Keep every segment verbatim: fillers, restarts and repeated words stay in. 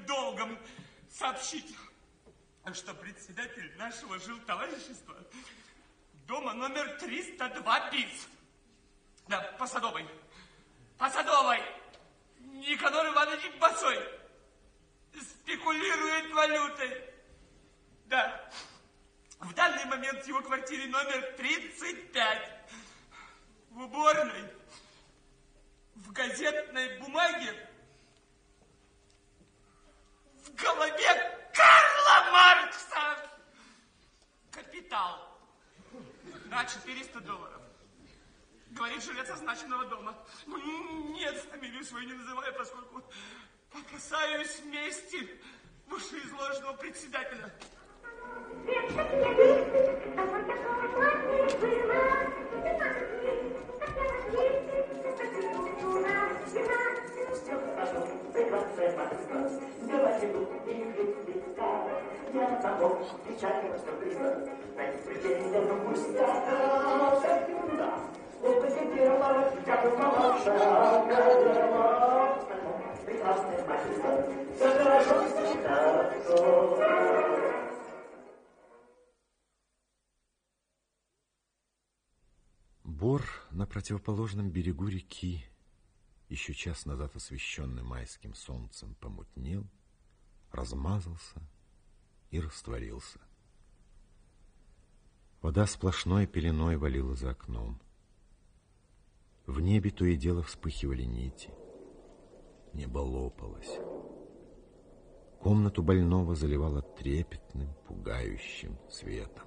долгом сообщить, что председатель нашего жилтоварищества дома номер триста два БИС. Да, по Садовой. По Садовой. Никанор Иванович Босой спекулирует валютой. Да. В данный момент в его квартире номер тридцать пять. В уборной, в газетной бумаге, в голове Карла Маркса. Капитал на четыреста долларов. Говорит жилец означенного дома. Ну, нет, фамилию свою не называю, поскольку опасаюсь мести вышеизложенного председателя. Бор на противоположном берегу реки, еще час назад освещенный майским солнцем, помутнел, размазался и растворился. Вода сплошной пеленой валила за окном. В небе то и дело вспыхивали нити. Небо лопалось. Комнату больного заливало трепетным, пугающим светом.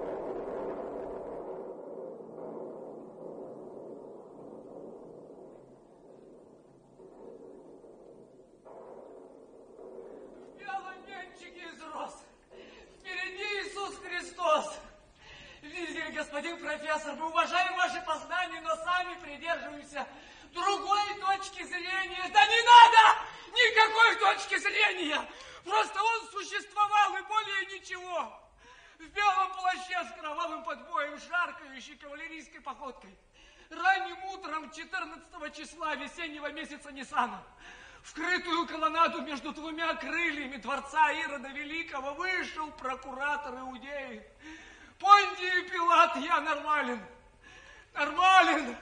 Господин профессор, мы уважаем ваши познания, но сами придерживаемся другой точки зрения. Да не надо никакой точки зрения! Просто он существовал и более ничего. В белом плаще с кровавым подбоем, шаркающей кавалерийской походкой. Ранним утром четырнадцатого числа весеннего месяца Ниссана в крытую колоннаду между двумя крыльями дворца Ирода Великого вышел прокуратор Иудеи. Понтий Пилат, я нормален. Нормален.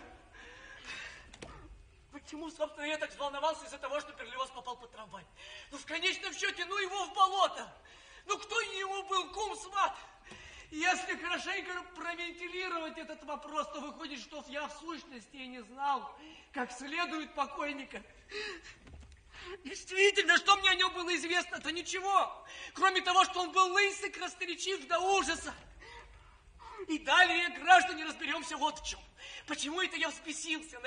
Почему, собственно, я так взволновался из-за того, что Перлиоз попал под трамвай? Ну, в конечном счете, ну его в болото. Ну, кто ему был, кум, сват? Если хорошенько провентилировать этот вопрос, то выходит, что я в сущности и не знал, как следует покойника. Действительно, что мне о нем было известно-то? Ничего. Кроме того, что он был лысый, красноречив до ужаса. И далее, граждане, разберемся вот в чем. Почему это я взбесился?